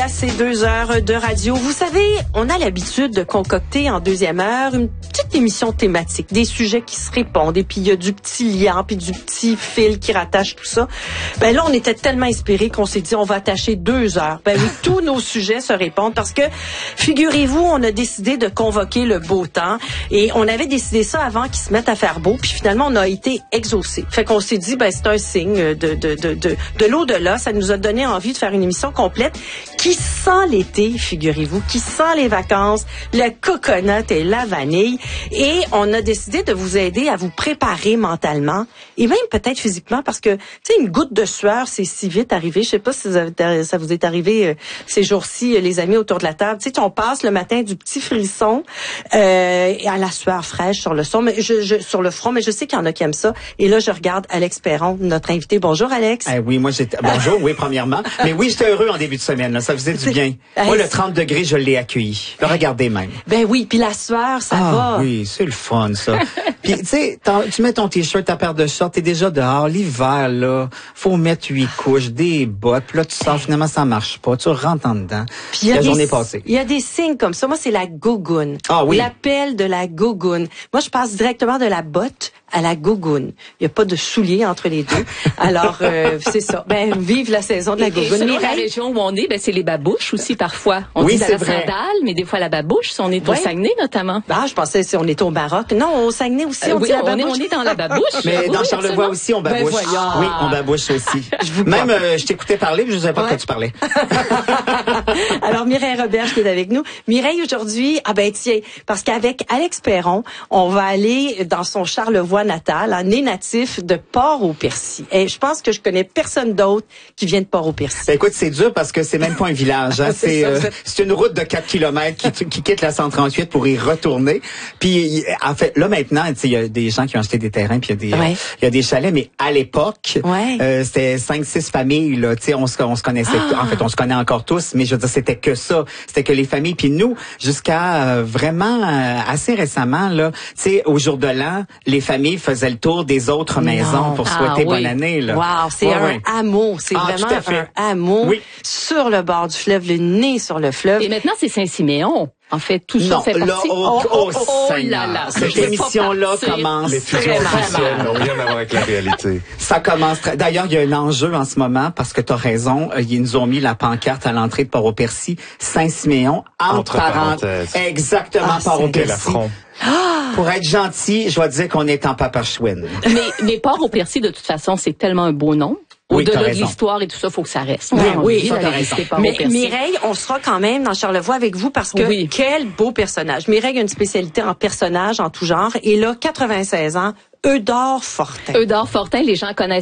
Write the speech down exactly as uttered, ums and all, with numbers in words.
à ces deux heures de radio. Vous savez, on a l'habitude de concocter en deuxième heure une petite émission thématique, des sujets qui se répondent, et puis il y a du petit lien, puis du petit fil qui rattache tout ça. Ben là, on était tellement inspirés qu'on s'est dit, on va attacher deux heures. Ben oui, tous nos sujets se répondent parce que, figurez-vous, on a décidé de convoquer le beau temps et on avait décidé ça avant qu'ils se mettent à faire beau, puis finalement, on a été exaucés. Fait qu'on s'est dit, ben c'est un signe de, de, de, de, de l'au-delà. Ça nous a donné envie de faire une émission complète qui sent l'été, figurez-vous, qui sent les vacances, le coconut et la vanille. Et on a décidé de vous aider à vous préparer mentalement et même peut-être physiquement parce que, tu sais, une goutte de sueur, c'est si vite arrivé. Je sais pas si ça vous est arrivé euh, ces jours-ci, euh, les amis autour de la table. Tu sais, on passe le matin du petit frisson euh, à la sueur fraîche sur le son, mais je, je, sur le front, mais je sais qu'il y en a qui aiment ça. Et là, je regarde Alex Perron, notre invité. Bonjour, Alex. Eh oui, moi, j'étais... Bonjour, oui, premièrement. Mais oui, j'étais heureux en début de semaine. Là. Ça faisait du bien. Moi, le trente degrés, je l'ai accueilli. Le regardez même. Ben oui, puis la sueur, ça ah, va. Oui, c'est le fun, ça. Puis, tu sais, tu mets ton t-shirt, ta paire de shorts, t'es déjà dehors. L'hiver, là, faut mettre huit couches, des bottes. Puis là, tu sors, finalement, ça marche pas. Tu rentres en dedans. Puis la journée passée. Il y a des signes comme ça. Moi, c'est la gougoune. Ah oui. L'appel de la gougoune. Moi, je passe directement de la botte à la gougoune. Il n'y a pas de souliers entre les deux. Alors, euh, c'est ça. Ben, vive la saison de la gougoune. Et selon la région où on est, ben, c'est les babouches aussi parfois. On oui, dit c'est la vrai. Sandale, mais des fois la babouche, si on est ouais. au Saguenay notamment. Ah, je pensais si on est au Maroc. Non, au Saguenay aussi, on euh, dit oui, la on babouche. Est, on est dans la babouche. Mais oui, dans Charlevoix absolument. aussi, on babouche. Ben, oui, on babouche aussi. Je vous Même, euh, je t'écoutais parler, mais je ne savais pas ouais. de quoi tu parlais. Alors, Mireille Roberge qui est avec nous. Mireille, aujourd'hui, ah ben tiens, parce qu'avec Alex Perron, on va aller dans son Charlevoix natal, hein, né natif de Port-au-Percy. Et je pense que je connais personne d'autre qui vient de Port-au-Percy. Ben, écoute, c'est dur parce que c'est même pas un village. Hein. c'est c'est, euh, ça, c'est une route de quatre kilomètres qui, qui quitte la cent trente-huit pour y retourner. Puis, en fait, là maintenant, il y a des gens qui ont acheté des terrains, puis il y a des, ouais. il y a des chalets, mais à l'époque, ouais. euh, c'était cinq, six familles. Là, tu sais, on se, on se connaissait. Ah. En fait, on se connaît encore tous, mais je veux dire, c'était que ça. C'était que les familles. Puis nous, jusqu'à euh, vraiment euh, assez récemment, là, tu sais, au jour de l'an, les familles faisaient le tour des autres non. maisons pour souhaiter ah, oui. bonne année. Là. Wow, c'est ouais, un ouais. hameau. C'est ah, vraiment un hameau oui. sur le bord du fleuve, le nez sur le fleuve. Et maintenant, c'est Saint-Siméon. En fait, tout non, ça fait là, partie. Oh, oh, oh, oh, oh là là. Cette émission-là commence. Les fusions officielles n'ont rien à voir avec la réalité. Ça commence. Très... D'ailleurs, il y a un enjeu en ce moment parce que tu as raison. Ils nous ont mis la pancarte à l'entrée de Port-au-Percy, Saint-Siméon, entre, entre parenthèses. parenthèses. Exactement, ah, Port-au-Percy. Ah! Pour être gentil, je dois dire qu'on est en Papachouine. Mais, mais Port-au-Percy, de toute façon, c'est tellement un beau nom. Au-delà oui, de l'histoire et tout ça, faut que ça reste. Oui, oui, ça, mais Mireille, on sera quand même dans Charlevoix avec vous parce que oui. quel beau personnage. Mireille a une spécialité en personnage en tout genre et là, quatre-vingt-seize ans, Eudore Fortin. Eudore Fortin, les gens connaissent